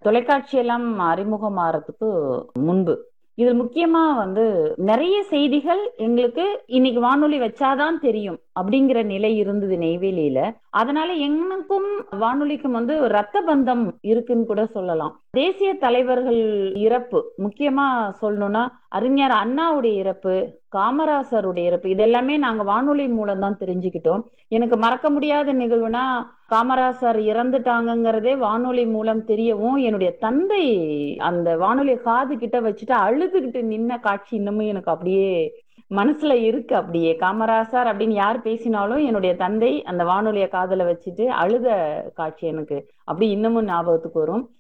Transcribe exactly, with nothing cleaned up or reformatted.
தொலைக்காட்சி எல்லாம் அறிமுகமாறதுக்கு முன்பு. இது முக்கியமா வந்து நெறைய செய்திகள் எங்களுக்கு இன்னைக்கு வானொலி வச்சாதான் தெரியும் அப்படிங்கிற நிலை இருந்தது நெய்வேலியில. அதனால எனக்கும் வானொலிக்கும் வந்து ரத்த பந்தம் இருக்குன்னு கூட சொல்லலாம். தேசிய தலைவர்கள் இறப்பு முக்கியமா சொல்லணும்னா அறிஞர் அண்ணாவுடைய இறப்பு, காமராசருடைய இறப்பு இதெல்லாமே நாங்க வானொலி மூலம் தான் தெரிஞ்சுக்கிட்டோம். எனக்கு மறக்க முடியாத நிகழ்வுனா காமராசர் இறந்துட்டாங்கங்கிறதே வானொலி மூலம் தெரியவும் என்னுடைய தந்தை அந்த வானொலியை காது கிட்ட வச்சுட்டு அழுதுகிட்டு நின்ன காட்சி இன்னமும் எனக்கு அப்படியே மனசுல இருக்கு. அப்படியே காமராசர் அப்படின்னு யார் பேசினாலும் என்னுடைய தந்தை அந்த வானொலியை காதுல வச்சுட்டு அழுத காட்சி எனக்கு அப்படி இன்னமும் ஞாபகத்துக்கு வரும்.